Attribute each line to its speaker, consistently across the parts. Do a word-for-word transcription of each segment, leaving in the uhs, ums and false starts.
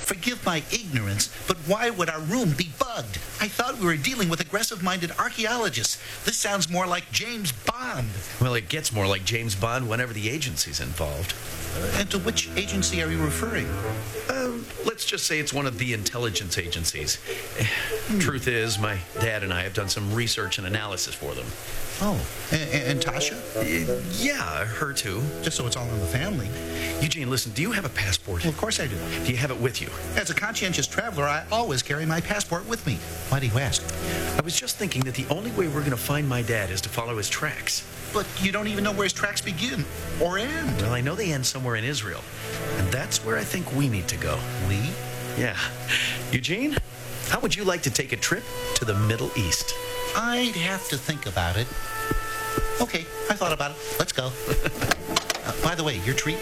Speaker 1: Forgive my ignorance, but why would our room be bugged? I thought we were dealing with aggressive-minded archaeologists. This sounds more like James Bond.
Speaker 2: Well, it gets more like James Bond whenever the agency's involved.
Speaker 1: Uh, and to which agency are you referring?
Speaker 2: Um, let's just say it's one of the intelligence agencies. Hmm. Truth is, my dad and I have done some research and analysis for them.
Speaker 1: Oh, and, and Tasha?
Speaker 2: Uh, yeah, her too.
Speaker 1: Just so it's all in the family.
Speaker 2: Eugene, listen, do you have a passport?
Speaker 1: Well, of course I do.
Speaker 2: Do you have it with you?
Speaker 1: As a conscientious traveler, I always carry my passport with me. Why do you ask?
Speaker 2: I was just thinking that the only way we're going to find my dad is to follow his tracks.
Speaker 1: But you don't even know where his tracks begin or end.
Speaker 2: Well, I know they end somewhere in Israel. And that's where I think we need to go.
Speaker 1: We?
Speaker 2: Yeah. Eugene, how would you like to take a trip to the Middle East?
Speaker 1: I'd have to think about it. Okay, I thought about it. Let's go. uh, by the way, your treat?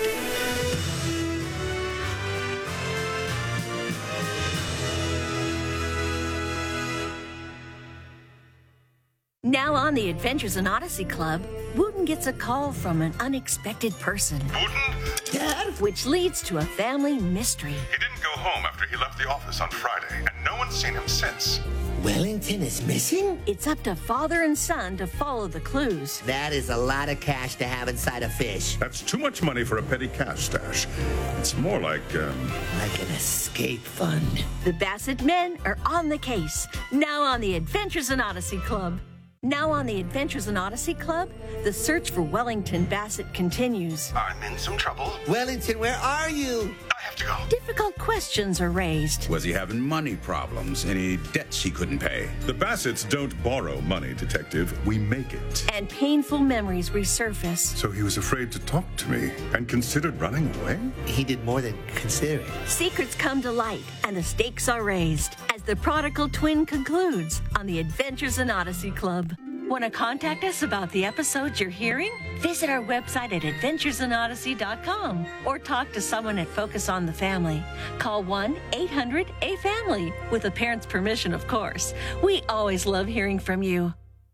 Speaker 3: Now on the Adventures in Odyssey Club, Wooten gets a call from an unexpected person.
Speaker 4: Wooten?
Speaker 3: Dad? Which leads to a family mystery.
Speaker 4: He didn't go home after he left the office on Friday, and no one's seen him since.
Speaker 5: Wellington is missing?
Speaker 3: It's up to father and son to follow the clues.
Speaker 5: That is a lot of cash to have inside a fish.
Speaker 4: That's too much money for a petty cash stash. It's more like, um...
Speaker 5: like an escape fund.
Speaker 3: The Bassett men are on the case. Now on the Adventures in Odyssey Club. Now on the Adventures in Odyssey Club, the search for Wellington Bassett continues.
Speaker 4: I'm in some trouble.
Speaker 5: Wellington, where are you?
Speaker 4: I have to go.
Speaker 3: Difficult questions are raised.
Speaker 6: Was he having money problems? Any debts he couldn't pay?
Speaker 4: The Bassets don't borrow money, Detective. We make it.
Speaker 3: And painful memories resurface.
Speaker 4: So he was afraid to talk to me and considered running away?
Speaker 5: He did more than consider it.
Speaker 3: Secrets come to light and the stakes are raised as the prodigal twin concludes on the Adventures in Odyssey Club. Want to contact us about the episodes you're hearing? Visit our website at adventures in odyssey dot com or talk to someone at Focus on the Family. Call one eight hundred A family with a parent's permission, of course. We always love hearing from you.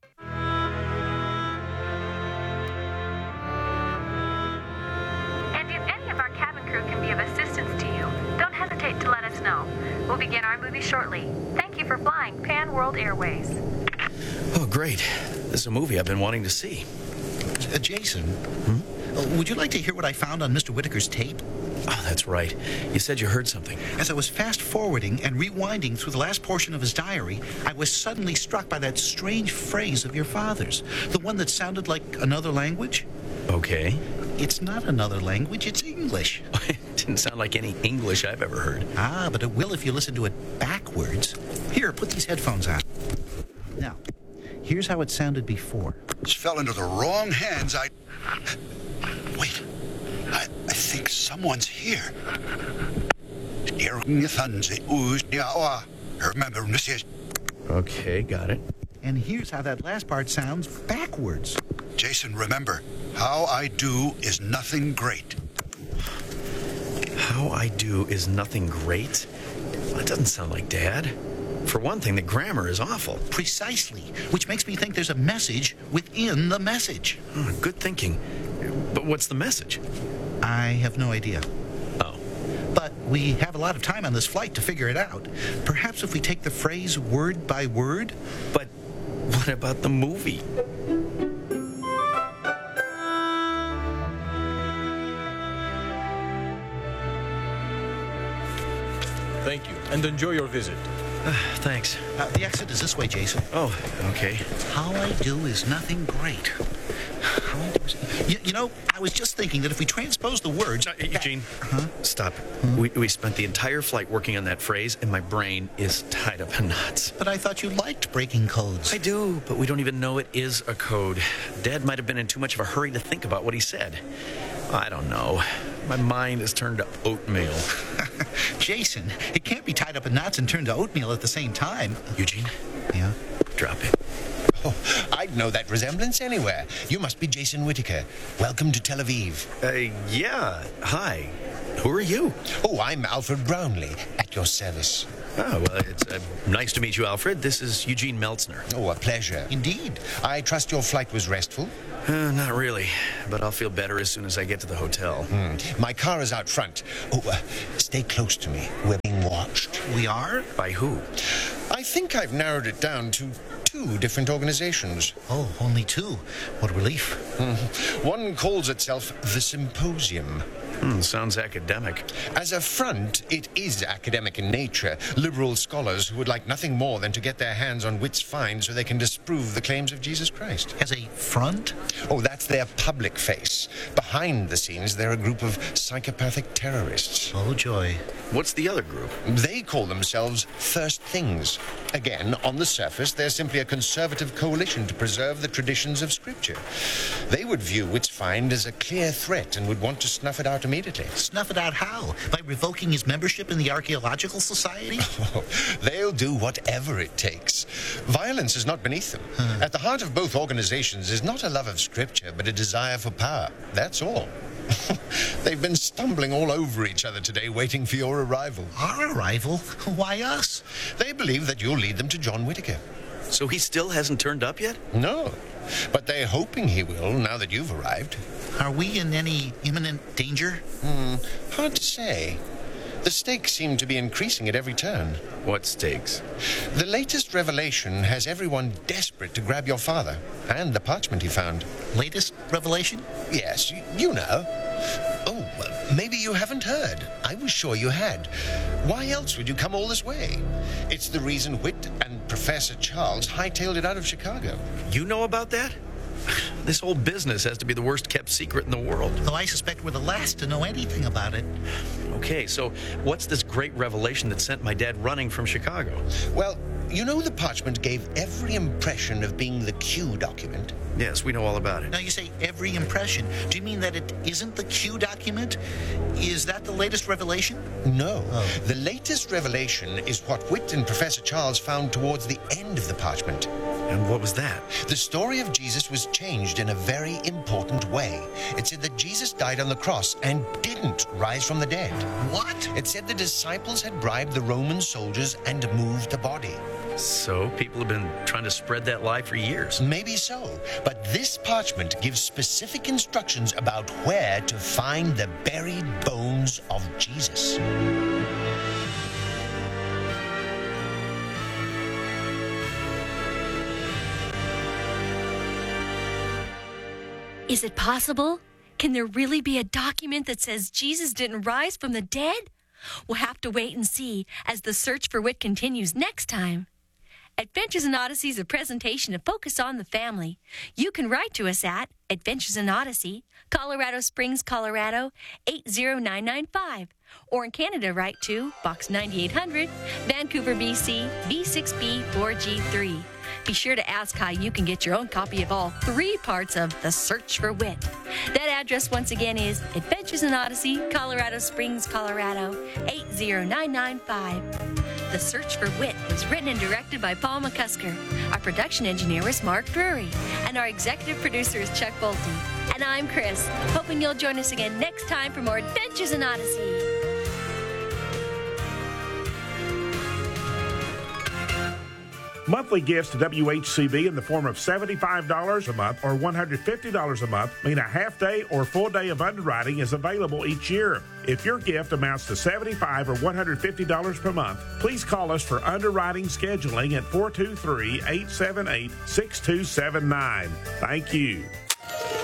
Speaker 7: And if any of our cabin crew can be of assistance to you, don't hesitate to let us know. We'll begin our movie shortly. Thank you for flying Pan World Airways.
Speaker 2: Oh, great. This is a movie I've been wanting to see.
Speaker 1: Uh, Jason, hmm? uh, would you like to hear what I found on Mister Whitaker's tape?
Speaker 2: Oh, that's right. You said you heard something.
Speaker 1: As I was fast-forwarding and rewinding through the last portion of his diary, I was suddenly struck by that strange phrase of your father's, the one that sounded like another language.
Speaker 2: Okay.
Speaker 1: It's not another language, it's English.
Speaker 2: It didn't sound like any English I've ever heard.
Speaker 1: Ah, but it will if you listen to it backwards. Here, put these headphones on. Now, here's how it sounded before.
Speaker 8: This fell into the wrong hands. I... Wait. I, I think someone's here.
Speaker 2: Okay, got it.
Speaker 1: And here's how that last part sounds backwards.
Speaker 8: Jason, remember, how I do is nothing great.
Speaker 2: How I do is nothing great? Well, that doesn't sound like Dad. For one thing, the grammar is awful.
Speaker 1: Precisely, which makes me think there's a message within the message.
Speaker 2: Oh, good thinking. But what's the message?
Speaker 1: I have no idea.
Speaker 2: Oh.
Speaker 1: But we have a lot of time on this flight to figure it out. Perhaps if we take the phrase word by word?
Speaker 2: But what about the movie?
Speaker 9: Thank you, and enjoy your visit.
Speaker 2: Uh, thanks.
Speaker 1: Uh, the exit is this way, Jason.
Speaker 2: Oh, okay.
Speaker 1: How I do is nothing great. How I do is... You, you know, I was just thinking that if we transpose the words...
Speaker 2: Uh, Eugene,
Speaker 1: huh?
Speaker 2: Stop. Hmm? We, we spent the entire flight working on that phrase, and my brain is tied up in knots.
Speaker 1: But I thought you liked breaking codes.
Speaker 2: I do, but we don't even know it is a code. Dad might have been in too much of a hurry to think about what he said. I don't know. My mind is turned to oatmeal.
Speaker 1: Jason, it can't be tied up in knots and turned to oatmeal at the same time.
Speaker 2: Eugene?
Speaker 1: Yeah?
Speaker 2: Drop it.
Speaker 10: Oh, I'd know that resemblance anywhere. You must be Jason Whitaker. Welcome to Tel Aviv.
Speaker 2: Uh, yeah. Hi. Who are you?
Speaker 10: Oh, I'm Alfred Brownlee, at your service.
Speaker 2: Oh, well, it's uh, nice to meet you, Alfred. This is Eugene Meltzner.
Speaker 10: Oh, a pleasure. Indeed. I trust your flight was restful?
Speaker 2: Uh, not really, but I'll feel better as soon as I get to the hotel.
Speaker 10: Mm. My car is out front. Oh, uh, stay close to me. We're being watched.
Speaker 1: We are?
Speaker 2: By who?
Speaker 10: I think I've narrowed it down to two different organizations.
Speaker 1: Oh, only two. What relief.
Speaker 10: Mm. One calls itself the Symposium.
Speaker 2: Hmm, sounds academic.
Speaker 10: As a front, it is academic in nature. Liberal scholars who would like nothing more than to get their hands on Witt's find so they can disprove the claims of Jesus Christ.
Speaker 1: As a front?
Speaker 10: Oh, that's their public face. Behind the scenes, they're a group of psychopathic terrorists.
Speaker 1: Oh, joy.
Speaker 2: What's the other group?
Speaker 10: They call themselves First Things. Again, on the surface, they're simply a conservative coalition to preserve the traditions of Scripture. They would view Witt's find as a clear threat and would want to snuff it out immediately.
Speaker 1: Snuff it out how? By revoking his membership in the Archaeological Society?
Speaker 10: Oh, they'll do whatever it takes. Violence is not beneath them. Huh. At the heart of both organizations is not a love of Scripture, but a desire for power. That's all. They've been stumbling all over each other today, waiting for your arrival.
Speaker 1: Our arrival? Why us?
Speaker 10: They believe that you'll lead them to John Whittaker.
Speaker 2: So he still hasn't turned up yet?
Speaker 10: No, but they're hoping he will now that you've arrived.
Speaker 1: Are we in any imminent danger?
Speaker 10: Hmm, hard to say. The stakes seem to be increasing at every turn.
Speaker 2: What stakes?
Speaker 10: The latest revelation has everyone desperate to grab your father and the parchment he found.
Speaker 1: Latest revelation?
Speaker 10: Yes, you, you know. Oh, maybe you haven't heard. I was sure you had. Why else would you come all this way? It's the reason Whit and Professor Charles hightailed it out of Chicago.
Speaker 2: You know about that? This whole business has to be the worst kept secret in the world.
Speaker 1: Though I suspect we're the last to know anything about it.
Speaker 2: Okay, so what's this great revelation that sent my dad running from Chicago?
Speaker 10: Well, you know the parchment gave every impression of being the Q document?
Speaker 2: Yes, we know all about it.
Speaker 1: Now, you say every impression. Do you mean that it isn't the Q document? Is that the latest revelation?
Speaker 10: No.
Speaker 1: Oh.
Speaker 10: The latest revelation is what Whit and Professor Charles found towards the end of the parchment.
Speaker 2: And what was that?
Speaker 10: The story of Jesus was changed in a very important way. It said that Jesus died on the cross and didn't rise from the dead.
Speaker 1: What?
Speaker 10: It said the disciples had bribed the Roman soldiers and moved the body.
Speaker 2: So people have been trying to spread that lie for years.
Speaker 10: Maybe so, but this parchment gives specific instructions about where to find the buried bones of Jesus.
Speaker 3: Is it possible? Can there really be a document that says Jesus didn't rise from the dead? We'll have to wait and see as the search for Whit continues next time. Adventures in Odyssey is a presentation of Focus on the Family. You can write to us at Adventures in Odyssey, Colorado Springs, Colorado, eight zero nine nine five. Or in Canada, write to Box ninety-eight hundred, Vancouver, B C, B six B four G three. Be sure to ask how you can get your own copy of all three parts of The Search for Whit. That address once again is Adventures in Odyssey, Colorado Springs, Colorado, eight zero nine nine five. The Search for Whit was written and directed by Paul McCusker. Our production engineer is Mark Drury. And our executive producer is Chuck Bolte. And I'm Chris, hoping you'll join us again next time for more Adventures in Odyssey.
Speaker 11: Monthly gifts to W H C B in the form of seventy-five dollars a month or one hundred fifty dollars a month mean a half day or full day of underwriting is available each year. If your gift amounts to seventy-five dollars or one hundred fifty dollars per month, please call us for underwriting scheduling at four two three, eight seven eight, six two seven nine. Thank you.